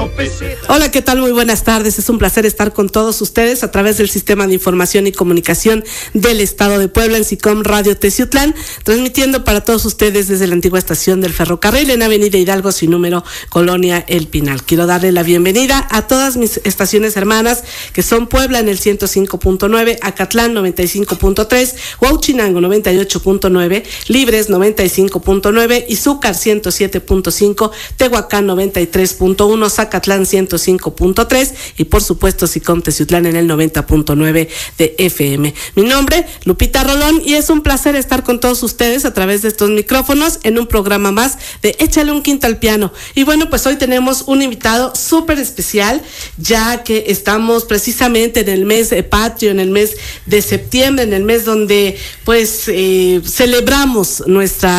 López. Hola, ¿qué tal? Muy buenas tardes. Es un placer estar con todos ustedes a través del Sistema de Información y Comunicación del Estado de Puebla en SICOM Radio Teciutlán, transmitiendo para todos ustedes desde la antigua estación del ferrocarril en Avenida Hidalgo sin número, Colonia El Pinal. Quiero darle la bienvenida a todas mis estaciones hermanas, que son Puebla en el 105.9, Acatlán 95.3, Huauchinango 98.9, Libres 95.9, Izúcar 107.5, Tehuacán 93.1, Zacatlán 105.3 y por supuesto SICOM Teciutlán en el 90.9 de FM. Mi nombre, Lupita Rolón, y es un placer estar con todos ustedes a través de estos micrófonos en un programa más de Échale un Quinto al Piano. Y bueno, pues hoy tenemos un invitado súper especial, ya que estamos precisamente en el mes patrio, en el mes de septiembre, en el mes donde pues celebramos nuestra